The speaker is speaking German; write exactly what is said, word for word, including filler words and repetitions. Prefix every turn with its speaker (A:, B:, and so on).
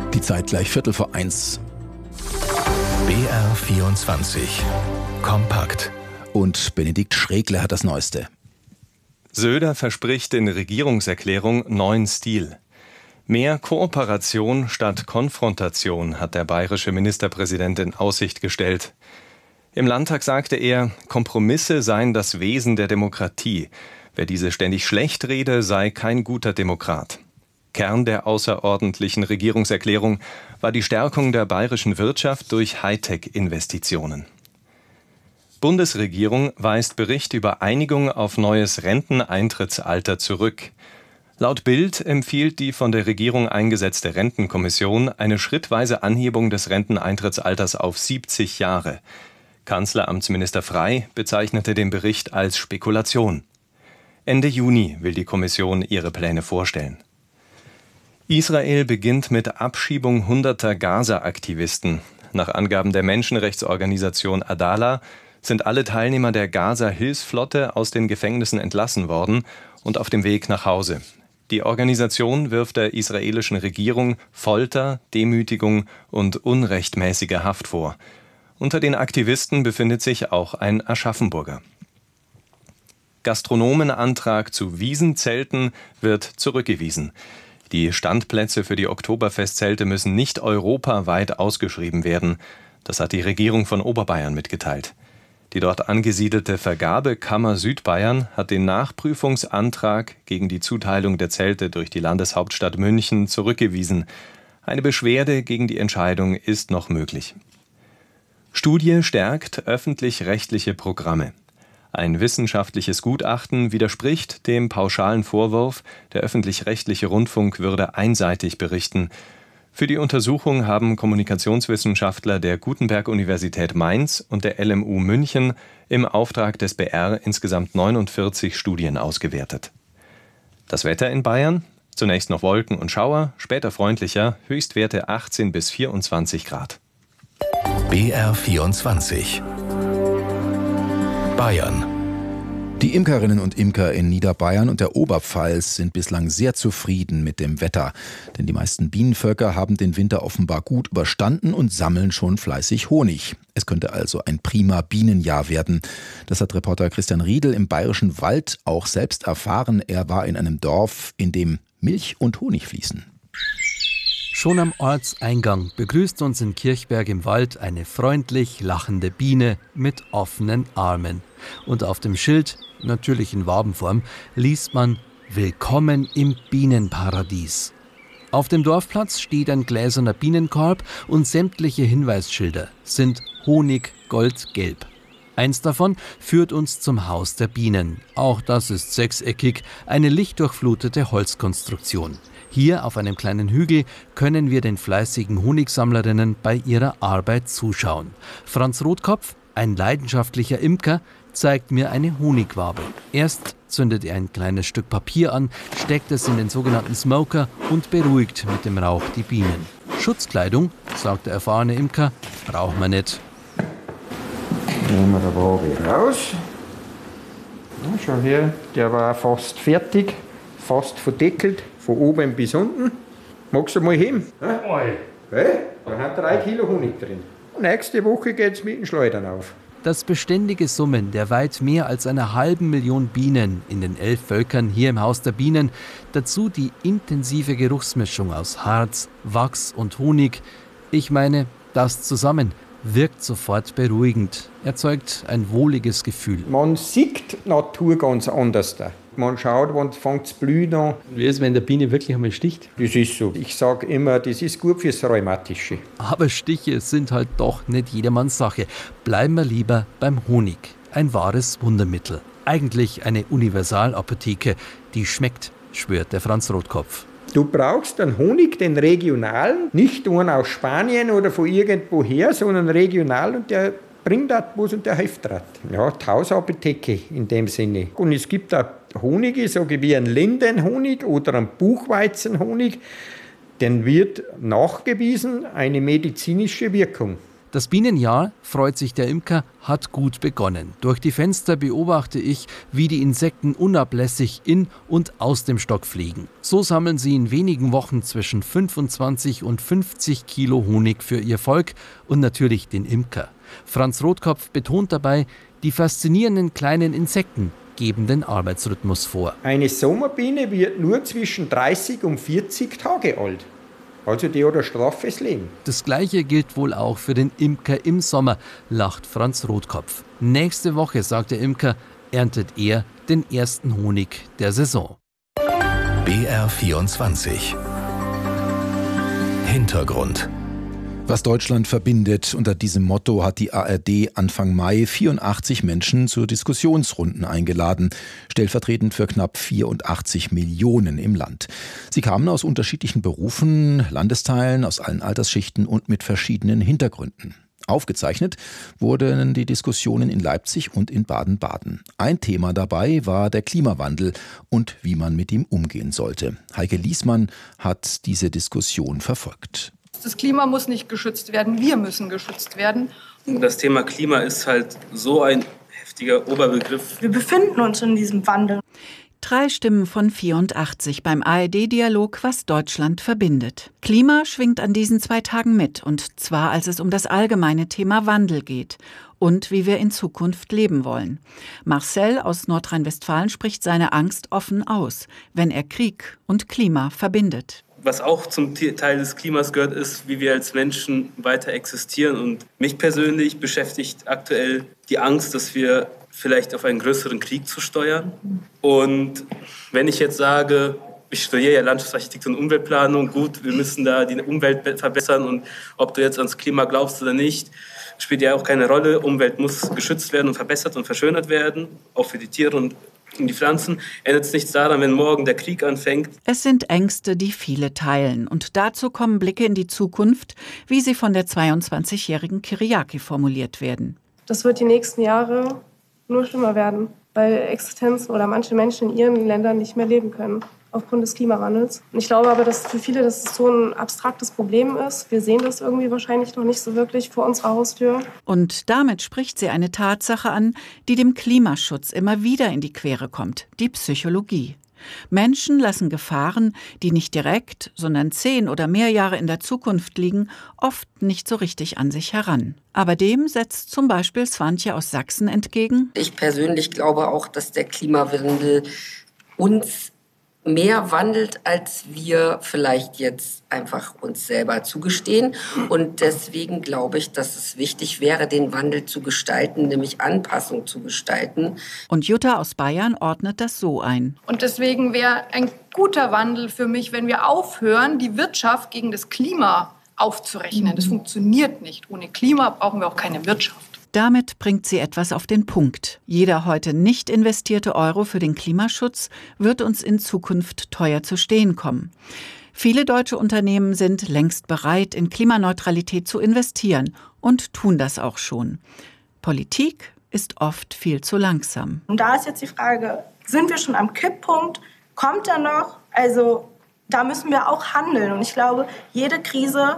A: Die Zeit gleich Viertel vor eins.
B: B R vierundzwanzig. Kompakt.
A: Und Benedikt Schregle hat das Neueste.
C: Söder verspricht in Regierungserklärung neuen Stil. Mehr Kooperation statt Konfrontation hat der bayerische Ministerpräsident in Aussicht gestellt. Im Landtag sagte er, Kompromisse seien das Wesen der Demokratie. Wer diese ständig schlecht rede, sei kein guter Demokrat. Kern der außerordentlichen Regierungserklärung war die Stärkung der bayerischen Wirtschaft durch Hightech-Investitionen. Bundesregierung weist Bericht über Einigung auf neues Renteneintrittsalter zurück. Laut Bild empfiehlt die von der Regierung eingesetzte Rentenkommission eine schrittweise Anhebung des Renteneintrittsalters auf siebzig Jahre. Kanzleramtsminister Frey bezeichnete den Bericht als Spekulation. Ende Juni will die Kommission ihre Pläne vorstellen. Israel beginnt mit Abschiebung hunderter Gaza-Aktivisten. Nach Angaben der Menschenrechtsorganisation Adala sind alle Teilnehmer der Gaza-Hilfsflotte aus den Gefängnissen entlassen worden und auf dem Weg nach Hause. Die Organisation wirft der israelischen Regierung Folter, Demütigung und unrechtmäßige Haft vor. Unter den Aktivisten befindet sich auch ein Aschaffenburger. Gastronomenantrag zu Wiesenzelten wird zurückgewiesen. Die Standplätze für die Oktoberfestzelte müssen nicht europaweit ausgeschrieben werden. Das hat die Regierung von Oberbayern mitgeteilt. Die dort angesiedelte Vergabekammer Südbayern hat den Nachprüfungsantrag gegen die Zuteilung der Zelte durch die Landeshauptstadt München zurückgewiesen. Eine Beschwerde gegen die Entscheidung ist noch möglich. Studie stärkt öffentlich-rechtliche Programme. Ein wissenschaftliches Gutachten widerspricht dem pauschalen Vorwurf, der öffentlich-rechtliche Rundfunk würde einseitig berichten. Für die Untersuchung haben Kommunikationswissenschaftler der Gutenberg-Universität Mainz und der L M U München im Auftrag des B R insgesamt neunundvierzig Studien ausgewertet. Das Wetter in Bayern? Zunächst noch Wolken und Schauer, später freundlicher, Höchstwerte achtzehn bis vierundzwanzig Grad.
B: B R vierundzwanzig. Bayern.
A: Die Imkerinnen und Imker in Niederbayern und der Oberpfalz sind bislang sehr zufrieden mit dem Wetter. Denn die meisten Bienenvölker haben den Winter offenbar gut überstanden und sammeln schon fleißig Honig. Es könnte also ein prima Bienenjahr werden. Das hat Reporter Christian Riedel im Bayerischen Wald auch selbst erfahren. Er war in einem Dorf, in dem Milch und Honig fließen.
D: Schon am Ortseingang begrüßt uns in Kirchberg im Wald eine freundlich lachende Biene mit offenen Armen. Und auf dem Schild, natürlich in Wabenform, liest man ''Willkommen im Bienenparadies''. Auf dem Dorfplatz steht ein gläserner Bienenkorb und sämtliche Hinweisschilder sind Honig-goldgelb. Eins davon führt uns zum Haus der Bienen. Auch das ist sechseckig, eine lichtdurchflutete Holzkonstruktion. Hier auf einem kleinen Hügel können wir den fleißigen Honigsammlerinnen bei ihrer Arbeit zuschauen. Franz Rotkopf, ein leidenschaftlicher Imker, zeigt mir eine Honigwabe. Erst zündet er ein kleines Stück Papier an, steckt es in den sogenannten Smoker und beruhigt mit dem Rauch die Bienen. Schutzkleidung, sagt der erfahrene Imker, braucht man nicht.
E: Nehmen wir die Wabe raus. Ja, schau her, der war fast fertig, fast verdeckelt, von oben bis unten. Magst du mal heben? Hey? Hey? Da hat drei Kilo Honig drin. Nächste Woche geht's mit den Schleudern auf.
D: Das beständige Summen der weit mehr als einer halben Million Bienen in den elf Völkern hier im Haus der Bienen, dazu die intensive Geruchsmischung aus Harz, Wachs und Honig. Ich meine, das zusammen wirkt sofort beruhigend, erzeugt ein wohliges Gefühl.
E: Man sieht die Natur ganz anders da. Man schaut, wann fängt es blühen an.
F: Wie ist es, wenn der Biene wirklich einmal sticht?
E: Das ist so. Ich sage immer, das ist gut fürs Rheumatische.
D: Aber Stiche sind halt doch nicht jedermanns Sache. Bleiben wir lieber beim Honig. Ein wahres Wundermittel. Eigentlich eine Universalapotheke. Die schmeckt, schwört der Franz Rotkopf.
E: Du brauchst einen Honig, den regionalen, nicht einen aus Spanien oder von irgendwoher, sondern regional und der bringt auch was und der hilft dran. Ja, die Hausapotheke in dem Sinne. Und es gibt auch Honige, sage ich, wie ein Lindenhonig oder ein Buchweizenhonig, den wird nachgewiesen eine medizinische Wirkung.
D: Das Bienenjahr, freut sich der Imker, hat gut begonnen. Durch die Fenster beobachte ich, wie die Insekten unablässig in und aus dem Stock fliegen. So sammeln sie in wenigen Wochen zwischen fünfundzwanzig und fünfzig Kilo Honig für ihr Volk und natürlich den Imker. Franz Rotkopf betont dabei, die faszinierenden kleinen Insekten geben den Arbeitsrhythmus vor.
E: Eine Sommerbiene wird nur zwischen dreißig und vierzig Tage alt. Also die hat ein straffes Leben.
D: Das Gleiche gilt wohl auch für den Imker im Sommer, lacht Franz Rotkopf. Nächste Woche, sagt der Imker, erntet er den ersten Honig der Saison.
B: B R vierundzwanzig. Hintergrund.
A: Was Deutschland verbindet. Unter diesem Motto hat die A R D Anfang Mai vierundachtzig Menschen zu Diskussionsrunden eingeladen, stellvertretend für knapp vierundachtzig Millionen im Land. Sie kamen aus unterschiedlichen Berufen, Landesteilen, aus allen Altersschichten und mit verschiedenen Hintergründen. Aufgezeichnet wurden die Diskussionen in Leipzig und in Baden-Baden. Ein Thema dabei war der Klimawandel und wie man mit ihm umgehen sollte. Heike Liesmann hat diese Diskussion verfolgt.
G: Das Klima muss nicht geschützt werden, wir müssen geschützt werden.
H: Das Thema Klima ist halt so ein heftiger Oberbegriff.
I: Wir befinden uns in diesem Wandel.
J: Drei Stimmen von vierundachtzig beim A R D-Dialog, was Deutschland verbindet. Klima schwingt an diesen zwei Tagen mit, und zwar als es um das allgemeine Thema Wandel geht und wie wir in Zukunft leben wollen. Marcel aus Nordrhein-Westfalen spricht seine Angst offen aus, wenn er Krieg und Klima verbindet.
H: Was auch zum Teil des Klimas gehört, ist, wie wir als Menschen weiter existieren. Und mich persönlich beschäftigt aktuell die Angst, dass wir vielleicht auf einen größeren Krieg zu steuern. Und wenn ich jetzt sage, ich studiere ja Landschaftsarchitektur und Umweltplanung, gut, wir müssen da die Umwelt verbessern, und ob du jetzt ans Klima glaubst oder nicht, spielt ja auch keine Rolle. Umwelt muss geschützt werden und verbessert und verschönert werden, auch für die Tiere und die Pflanzen. Ändert es nichts daran, wenn morgen der Krieg anfängt.
J: Es sind Ängste, die viele teilen. Und dazu kommen Blicke in die Zukunft, wie sie von der zweiundzwanzigjährigen Kyriaki formuliert werden.
I: Das wird die nächsten Jahre nur schlimmer werden, weil Existenzen oder manche Menschen in ihren Ländern nicht mehr leben können aufgrund des Klimawandels. Und ich glaube aber, dass für viele das so ein abstraktes Problem ist. Wir sehen das irgendwie wahrscheinlich noch nicht so wirklich vor unserer Haustür.
J: Und damit spricht sie eine Tatsache an, die dem Klimaschutz immer wieder in die Quere kommt: die Psychologie. Menschen lassen Gefahren, die nicht direkt, sondern zehn oder mehr Jahre in der Zukunft liegen, oft nicht so richtig an sich heran. Aber dem setzt zum Beispiel Swantje aus Sachsen entgegen:
K: Ich persönlich glaube auch, dass der Klimawandel uns mehr wandelt, als wir vielleicht jetzt einfach uns selber zugestehen. Und deswegen glaube ich, dass es wichtig wäre, den Wandel zu gestalten, nämlich Anpassung zu gestalten.
J: Und Jutta aus Bayern ordnet das so ein.
G: Und deswegen wäre ein guter Wandel für mich, wenn wir aufhören, die Wirtschaft gegen das Klima aufzurechnen. Das funktioniert nicht. Ohne Klima brauchen wir auch keine Wirtschaft.
J: Damit bringt sie etwas auf den Punkt. Jeder heute nicht investierte Euro für den Klimaschutz wird uns in Zukunft teuer zu stehen kommen. Viele deutsche Unternehmen sind längst bereit, in Klimaneutralität zu investieren und tun das auch schon. Politik ist oft viel zu langsam.
I: Und da ist jetzt die Frage, sind wir schon am Kipppunkt? Kommt er noch? Also da müssen wir auch handeln. Und ich glaube, jede Krise